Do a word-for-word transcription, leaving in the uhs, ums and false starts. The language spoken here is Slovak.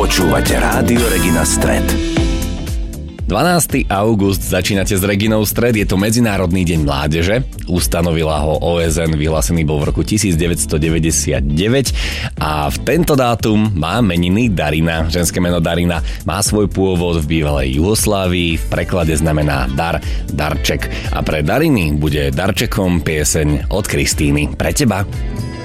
Počúvate Rádio Regina Stred. dvanásteho augusta začínate s Reginou Stred, je to Medzinárodný deň mládeže. Ustanovila ho ó es en, vyhlásený bol v roku devätnásťstodeväťdesiatdeväť a v tento dátum má meniny Darina. Ženské meno Darina má svoj pôvod v bývalej Juhoslávii, v preklade znamená dar, darček. A pre Dariny bude darčekom pieseň od Kristíny pre teba.